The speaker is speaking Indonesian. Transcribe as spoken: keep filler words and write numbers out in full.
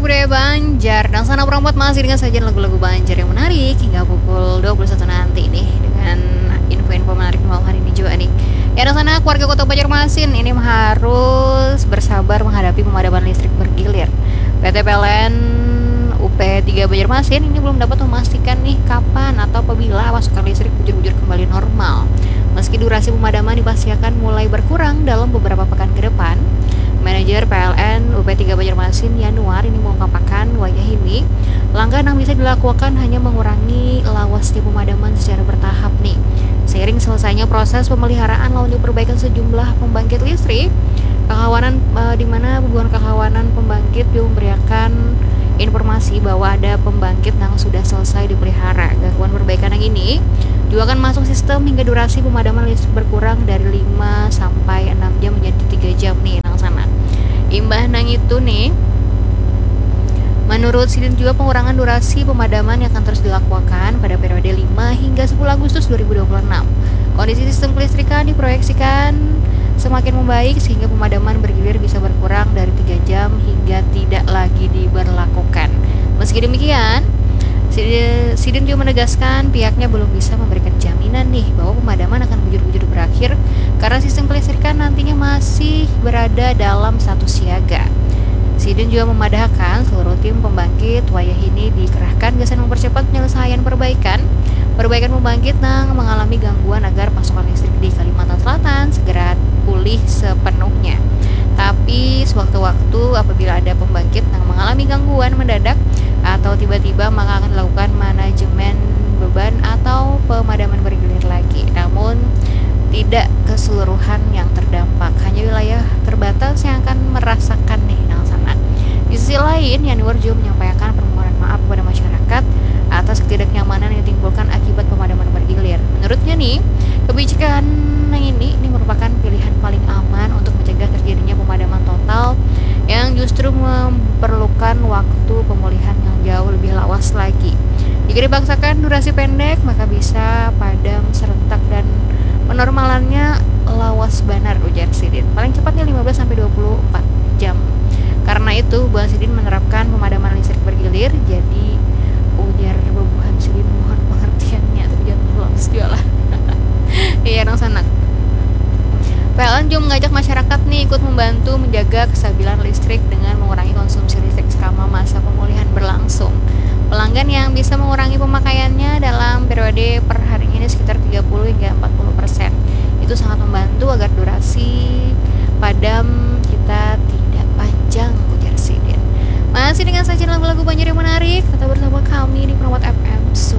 Budaya Banjar. Dan sana perempat masih dengan sajian lagu-lagu Banjar yang menarik hingga pukul dua puluh satu nanti nih, dengan info-info menarik malam hari ini juga nih. Ya, dan sana keluarga Kota Banjarmasin ini harus bersabar menghadapi pemadaman listrik bergilir. P T P L N U P tiga Banjarmasin ini belum dapat memastikan nih kapan atau apabila pasokan listrik bujur-bujur kembali normal. Meski durasi pemadaman dipastikan mulai berkurang dalam beberapa pekan ke depan, Manajer P L N U P tiga Banjarmasin Yanuar ini mengungkapkan wajah ini langkah yang bisa dilakukan hanya mengurangi lawasnya pemadaman secara bertahap nih. Seiring selesainya proses pemeliharaan lalu perbaikan sejumlah pembangkit listrik, Kakawanan eh, di mana hubungan Kakawanan pembangkit juga memberikan informasi bahwa ada pembangkit yang sudah selesai dipelihara. Gangguan perbaikan yang ini juga akan masuk sistem hingga durasi pemadaman listrik berkurang dari lima sampai enam jam menjadi tiga jam nih nang sana. Imbah nang itu nih, menurut Sidin juga pengurangan durasi pemadaman yang akan terus dilakukan pada periode lima hingga sepuluh Agustus dua ribu dua puluh enam. Kondisi sistem kelistrikan diproyeksikan semakin membaik sehingga pemadaman bergilir bisa berkurang dari tiga jam hingga tidak lagi diberlakukan. Meski demikian, Sidin juga menegaskan pihaknya belum bisa memberikan jaminan nih bahwa pemadaman akan bujur-bujur berakhir karena sistem kelistrikan nantinya masih berada dalam status siaga. Sidin juga memadahkan seluruh tim pembangkit wayah ini dikerahkan gesan mempercepat penyelesaian perbaikan perbaikan pembangkit yang mengalami gangguan agar pasokan listrik di Kalimantan Selatan segera pulih sepenuhnya. Tapi sewaktu-waktu apabila ada pembangkit yang mengalami gangguan mendadak atau tiba-tiba, maka akan dilakukan manajemen beban atau pemadaman bergilir lagi. Namun tidak keseluruhan yang terdampak, hanya wilayah terbatas yang akan merasakan nih nang sana. Di sisi lain, Yanuar juga menyampaikan permohonan maaf kepada masyarakat atas ketidaknyamanan yang ditimbulkan akibat pemadaman bergilir. Menurutnya nih, kebijakan yang ini ini merupakan pilihan paling aman untuk mencegah terjadinya pemadaman total yang justru memerlukan waktu pemulihan yang jauh lebih lawas lagi. Jika dipaksakan durasi pendek, maka bisa padam serentak dan penormalannya lawas banar, ujar Sidin. Paling cepatnya lima belas sampai dua puluh empat jam. Karena itu, Bang Sidin menerapkan pemadaman listrik bergilir. Jadi ujar bebuhan Sidin, mohon pengertiannya, tapi jangan lolos jualan. Iya, nang sana. P L N juga mengajak masyarakat nih ikut membantu menjaga kestabilan listrik dengan mengurangi konsumsi listrik selama masa pemulihan berlangsung. Pelanggan yang bisa mengurangi pemakaiannya dalam periode per harinya ini sekitar tiga puluh hingga empat puluh persen. Itu sangat membantu agar durasi padam kita tidak panjang, ujar Sidin. Masih dengan sajian lagu-lagu Banjar yang menarik, tetap bersama kami di Promote F M.